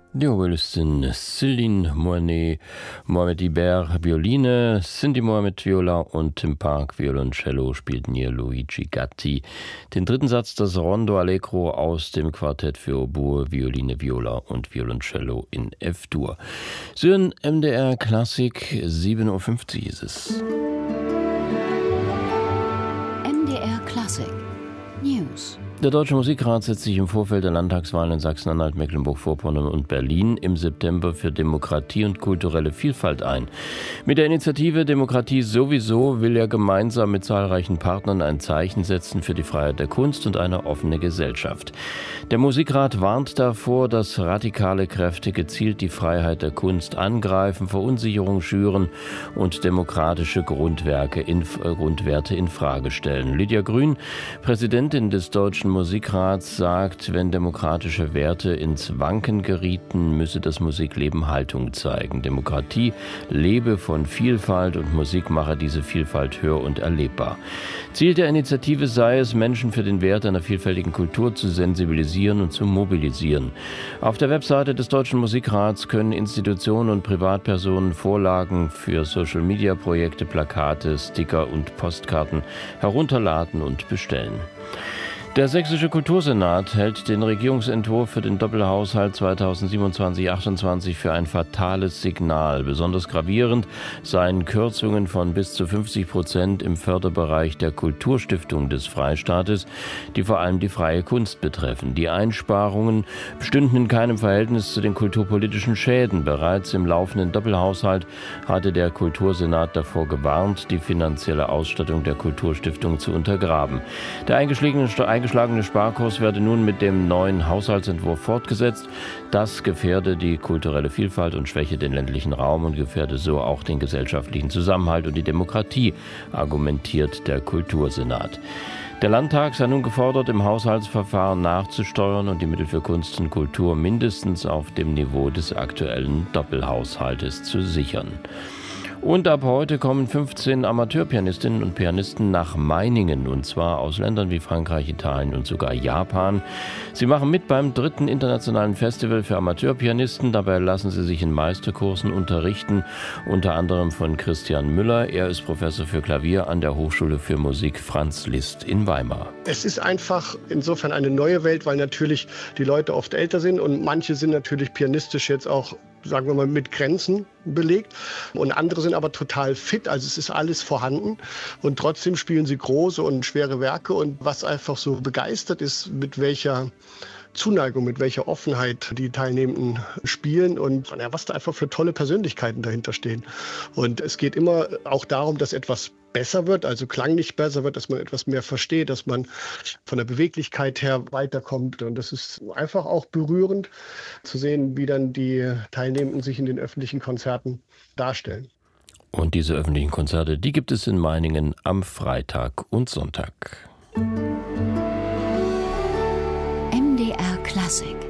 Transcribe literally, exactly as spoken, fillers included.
Die Oboistin Céline Moinet, Mohamed Ibert Violine, Cindy Mohamed Viola und Tim Park Violoncello spielten hier Luigi Gatti. Den dritten Satz des Rondo Allegro aus dem Quartett für Oboe, Violine, Viola und Violoncello in F-Dur. Sören M D R Klassik, sieben Uhr fünfzig ist es. M D R Klassik News. Der Deutsche Musikrat setzt sich im Vorfeld der Landtagswahlen in Sachsen-Anhalt, Mecklenburg-Vorpommern und Berlin im September für Demokratie und kulturelle Vielfalt ein. Mit der Initiative Demokratie sowieso will er gemeinsam mit zahlreichen Partnern ein Zeichen setzen für die Freiheit der Kunst und eine offene Gesellschaft. Der Musikrat warnt davor, dass radikale Kräfte gezielt die Freiheit der Kunst angreifen, Verunsicherung schüren und demokratische Grundwerke in, äh, Grundwerte in Frage stellen. Lydia Grün, Präsidentin des Deutschen Musikrats, sagt, wenn demokratische Werte ins Wanken gerieten, müsse das Musikleben Haltung zeigen. Demokratie lebe von Vielfalt und Musik mache diese Vielfalt hör- und erlebbar. Ziel der Initiative sei es, Menschen für den Wert einer vielfältigen Kultur zu sensibilisieren und zu mobilisieren. Auf der Webseite des Deutschen Musikrats können Institutionen und Privatpersonen Vorlagen für Social-Media-Projekte, Plakate, Sticker und Postkarten herunterladen und bestellen. Der Sächsische Kultursenat hält den Regierungsentwurf für den Doppelhaushalt zweitausendsiebenundzwanzig achtundzwanzig für ein fatales Signal. Besonders gravierend seien Kürzungen von bis zu fünfzig Prozent im Förderbereich der Kulturstiftung des Freistaates, die vor allem die freie Kunst betreffen. Die Einsparungen stünden in keinem Verhältnis zu den kulturpolitischen Schäden. Bereits im laufenden Doppelhaushalt hatte der Kultursenat davor gewarnt, die finanzielle Ausstattung der Kulturstiftung zu untergraben. Der eingeschlagene eingeschlagene Sparkurs werde nun mit dem neuen Haushaltsentwurf fortgesetzt. Das gefährde die kulturelle Vielfalt und schwäche den ländlichen Raum und gefährde so auch den gesellschaftlichen Zusammenhalt und die Demokratie, argumentiert der Kultursenat. Der Landtag sei nun gefordert, im Haushaltsverfahren nachzusteuern und die Mittel für Kunst und Kultur mindestens auf dem Niveau des aktuellen Doppelhaushaltes zu sichern. Und ab heute kommen fünfzehn Amateurpianistinnen und Pianisten nach Meiningen, und zwar aus Ländern wie Frankreich, Italien und sogar Japan. Sie machen mit beim dritten internationalen Festival für Amateurpianisten. Dabei lassen sie sich in Meisterkursen unterrichten, unter anderem von Christian Müller. Er ist Professor für Klavier an der Hochschule für Musik Franz Liszt in Weimar. Es ist einfach insofern eine neue Welt, weil natürlich die Leute oft älter sind und manche sind natürlich pianistisch jetzt auch, sagen wir mal, mit Grenzen belegt. Und andere sind aber total fit, also es ist alles vorhanden. Und trotzdem spielen sie große und schwere Werke. Und was einfach so begeistert ist, mit welcher Zuneigung, mit welcher Offenheit die Teilnehmenden spielen und ja, was da einfach für tolle Persönlichkeiten dahinter stehen. Und es geht immer auch darum, dass etwas besser wird, also klanglich besser wird, dass man etwas mehr versteht, dass man von der Beweglichkeit her weiterkommt. Und das ist einfach auch berührend zu sehen, wie dann die Teilnehmenden sich in den öffentlichen Konzerten darstellen. Und diese öffentlichen Konzerte, die gibt es in Meiningen am Freitag und Sonntag. M D R Klassik.